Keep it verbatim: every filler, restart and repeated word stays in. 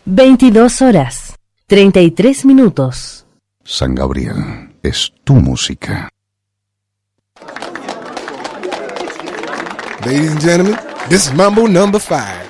veintidós horas, treinta y tres minutos. San Gabriel, es tu música. Ladies and gentlemen, this is Mambo number five.